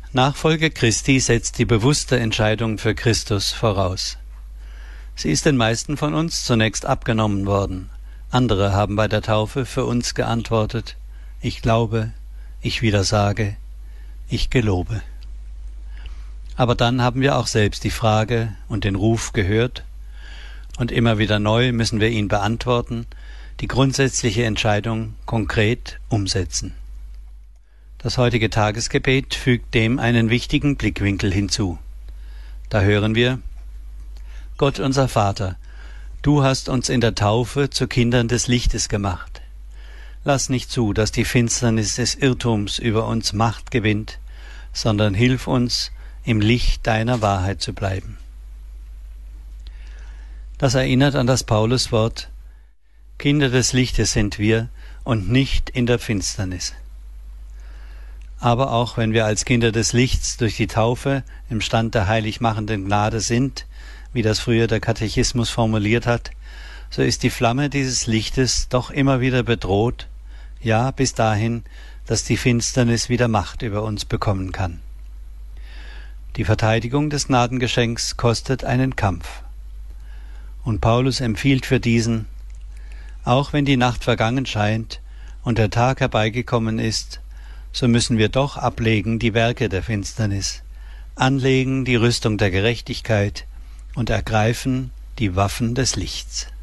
Nachfolge Christi setzt die bewusste Entscheidung für Christus voraus. Sie ist den meisten von uns zunächst abgenommen worden. Andere haben bei der Taufe für uns geantwortet: Ich glaube, ich widersage, ich gelobe. Aber dann haben wir auch selbst die Frage und den Ruf gehört, und immer wieder neu müssen wir ihn beantworten, die grundsätzliche Entscheidung konkret umsetzen. Das heutige Tagesgebet fügt dem einen wichtigen Blickwinkel hinzu. Da hören wir: Gott unser Vater, du hast uns in der Taufe zu Kindern des Lichtes gemacht. Lass nicht zu, dass die Finsternis des Irrtums über uns Macht gewinnt, sondern hilf uns, im Licht deiner Wahrheit zu bleiben. Das erinnert an das Pauluswort: Kinder des Lichtes sind wir und nicht in der Finsternis. Aber auch wenn wir als Kinder des Lichts durch die Taufe im Stand der heilig machenden Gnade sind, wie das früher der Katechismus formuliert hat, so ist die Flamme dieses Lichtes doch immer wieder bedroht, ja bis dahin, dass die Finsternis wieder Macht über uns bekommen kann. Die Verteidigung des Gnadengeschenks kostet einen Kampf. Und Paulus empfiehlt für diesen: Auch wenn die Nacht vergangen scheint und der Tag herbeigekommen ist, so müssen wir doch ablegen die Werke der Finsternis, anlegen die Rüstung der Gerechtigkeit und ergreifen die Waffen des Lichts.